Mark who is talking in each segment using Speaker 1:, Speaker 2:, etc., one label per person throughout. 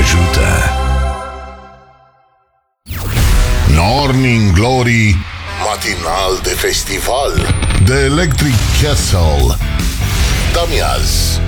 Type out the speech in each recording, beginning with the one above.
Speaker 1: ajută. Morning Glory, matinal de festival de Electric Castle. Damiaz.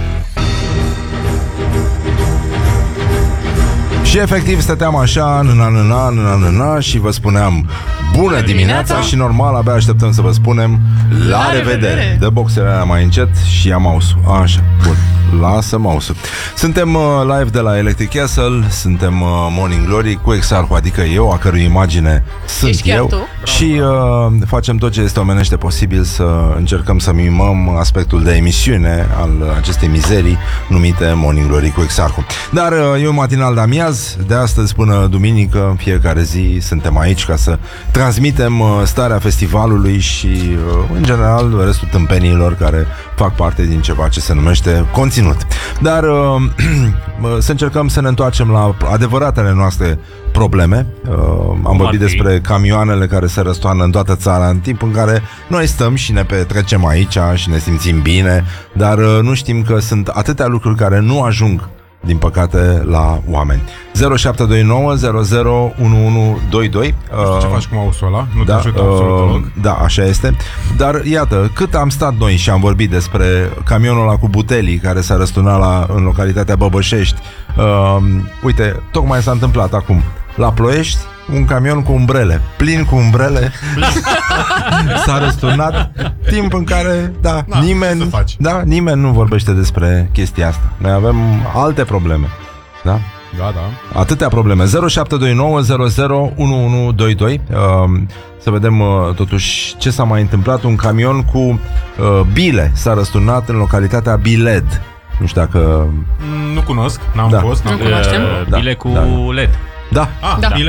Speaker 2: Și efectiv stăteam așa și vă spuneam bună dimineața și normal abia așteptăm să vă spunem la revedere. Dă boxerarea mai încet și ia mouse-ul. Așa, bun. Lasă mouse-ul. Suntem live de la Electric Castle. Suntem Morning Glory cu Exarhu, adică eu, a cărui imagine sunt
Speaker 3: ești
Speaker 2: eu. Și facem tot ce este omenește posibil să încercăm să mimăm aspectul de emisiune al acestei mizerii numite Morning Glory cu Exarhu. Dar e un matinal de amiaz. De astăzi până duminică, în fiecare zi suntem aici ca să transmitem starea festivalului și în general restul tâmpenilor care fac parte din ceva ce se numește conținut. Dar să încercăm să ne întoarcem la adevăratele noastre probleme. Am vorbit despre camioanele care se răstoarnă în toată țara în timp în care noi stăm și ne petrecem aici și ne simțim bine, dar nu știm că sunt atâtea lucruri care nu ajung, din păcate, la oameni. 0729 00 1122.
Speaker 4: Ce faci cu mouse-ul ăla? Nu te
Speaker 2: da,
Speaker 4: ajută absolut deloc.
Speaker 2: da, așa este. Dar iată, cât am stat noi și am vorbit despre camionul ăla cu butelii care s-a răsturnat în localitatea Băbășești. Uite, tocmai s-a întâmplat acum la Ploiești un camion cu umbrele, plin cu umbrele. S-a răsturnat, timp în care nimeni nu vorbește despre chestia asta. Noi avem alte probleme. Da?
Speaker 4: Da.
Speaker 2: Atâtea probleme. 0729 00 1122. Să vedem totuși ce s-a mai întâmplat. Un camion cu bile s-a răsturnat în localitatea Biled. Nu știu dacă...
Speaker 4: Nu cunosc, n-am fost.
Speaker 3: Nu cunoaștem.
Speaker 5: Bile cu LED.
Speaker 2: Da.
Speaker 3: Da.
Speaker 4: Bile